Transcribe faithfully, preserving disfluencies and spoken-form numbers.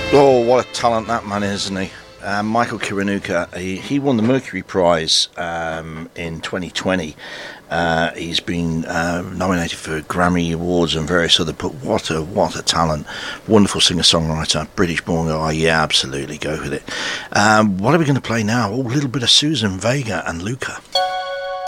Oh, what a talent that man is, isn't he? Uh, Michael Kiwanuka, he, he won the Mercury Prize um, in twenty twenty. Uh, he's been uh, nominated for Grammy Awards and various other, but what a what a talent. Wonderful singer-songwriter, British-born guy, yeah, absolutely, go with it. Um, what are we going to play now? Oh, a little bit of Susan Vega and Luca.